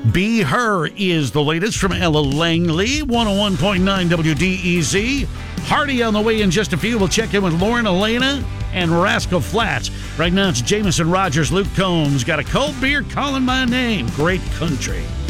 Be Her is the latest from Ella Langley, 101.9 WDEZ. Hardy on the way in just a few. We'll check in with Lauren Elena and Rascal Flatts. Right now it's Jameson Rogers, Luke Combs. Got a cold beer calling my name. Great country.